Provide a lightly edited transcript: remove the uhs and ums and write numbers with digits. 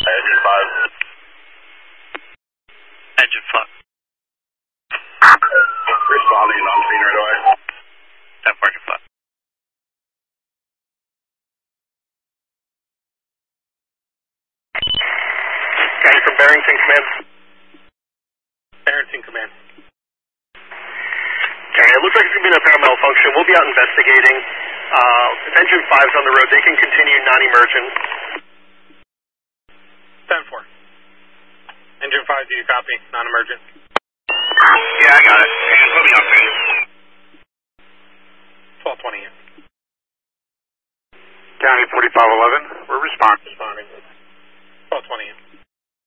Engine 5. Engine 5. Responding on scene right away. 1045. County from Barrington Command. Barrington Command. Okay, it looks like it's going to be an apparent malfunction. We'll be out investigating. Engine 5's on the road. They can continue non-emergent. 10-4. Engine 5, do you copy? Non-emergent. Yeah, I got it. And put me on scene. 1220 in. County 4511, we're responding.